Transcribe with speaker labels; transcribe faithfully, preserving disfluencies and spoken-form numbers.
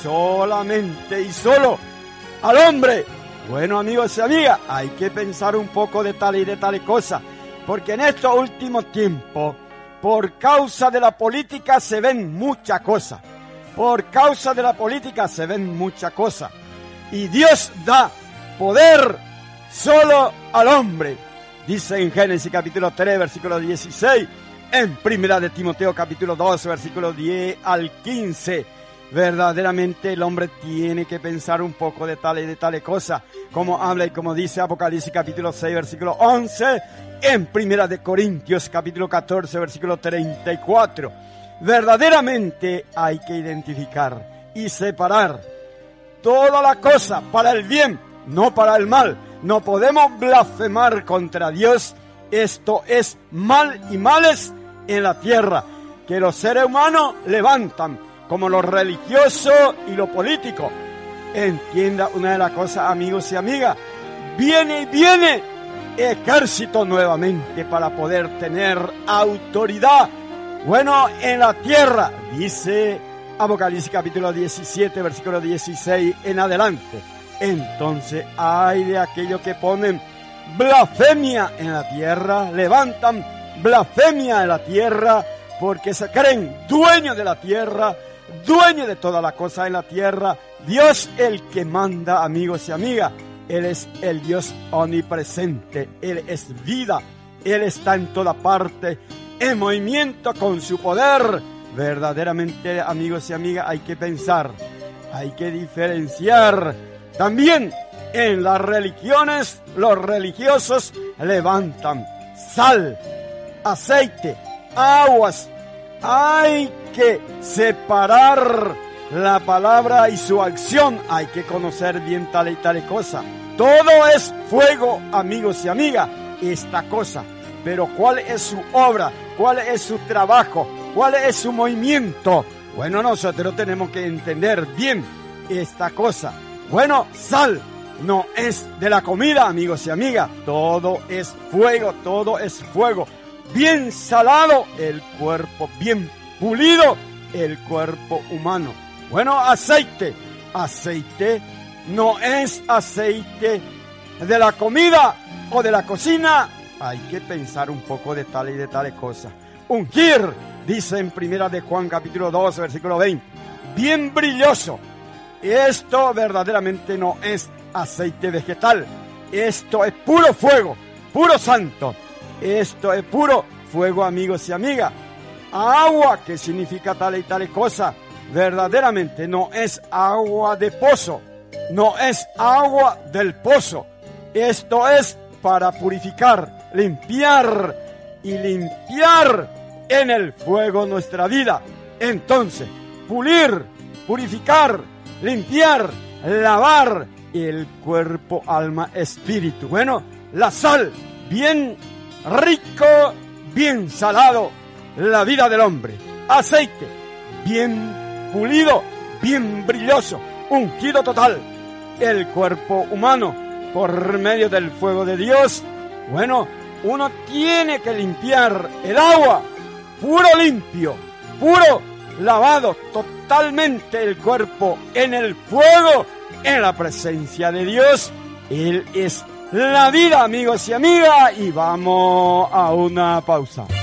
Speaker 1: solamente y solo al hombre. Bueno, amigos y amigas, hay que pensar un poco de tal y de tal cosa, porque en estos últimos tiempos, por causa de la política se ven muchas cosas. Por causa de la política se ven muchas cosas. Y Dios da poder solo al hombre. Dice en Génesis capítulo tres, versículo dieciséis, en Primera de Timoteo capítulo dos, versículo diez al quince. Verdaderamente el hombre tiene que pensar un poco de tal y de tales cosas, como habla y como dice Apocalipsis capítulo seis, versículo once, en Primera de Corintios capítulo catorce, versículo treinta y cuatro. Verdaderamente hay que identificar y separar toda la cosa para el bien, no para el mal. No podemos blasfemar contra Dios. Esto es mal y males en la tierra que los seres humanos levantan, como lo religioso y lo político. Entienda una de las cosas, amigos y amigas, viene y viene ejército nuevamente para poder tener autoridad, bueno, en la tierra, dice Apocalipsis capítulo diecisiete, versículo dieciséis en adelante. Entonces hay de aquellos que ponen blasfemia en la tierra, levantan blasfemia en la tierra, porque se creen dueños de la tierra, dueño de todas las cosas en la tierra. Dios el que manda, amigos y amigas. Él es el Dios omnipresente. Él es vida. Él está en toda parte, en movimiento con su poder. Verdaderamente, amigos y amigas, hay que pensar, hay que diferenciar. También en las religiones, los religiosos levantan sal, aceite, aguas. Hay que separar la palabra y su acción. Hay que conocer bien tal y tal cosa. Todo es fuego, amigos y amigas, esta cosa. Pero ¿cuál es su obra? ¿Cuál es su trabajo? ¿Cuál es su movimiento? Bueno, nosotros tenemos que entender bien esta cosa. Bueno, sal no es de la comida, amigos y amigas. Todo es fuego, todo es fuego. Bien salado el cuerpo, bien pulido el cuerpo humano. Bueno, aceite. Aceite no es aceite de la comida o de la cocina. Hay que pensar un poco de tal y de tales cosas. Ungir, dice en Primera de Juan capítulo dos, versículo veinte. Bien brilloso. Esto verdaderamente no es aceite vegetal. Esto es puro fuego, puro santo. Esto es puro fuego, amigos y amigas. Agua, que significa tal y tal cosa, verdaderamente no es agua de pozo, no es agua del pozo. Esto es para purificar, limpiar y limpiar en el fuego nuestra vida. Entonces, pulir, purificar, limpiar, lavar el cuerpo, alma, espíritu. Bueno, la sal, bien rico, bien salado, la vida del hombre. Aceite, bien pulido, bien brilloso, ungido total, el cuerpo humano por medio del fuego de Dios. Bueno, uno tiene que limpiar el agua, puro limpio, puro lavado, totalmente el cuerpo en el fuego, en la presencia de Dios. Él es la vida, amigos y amigas, y vamos a una pausa.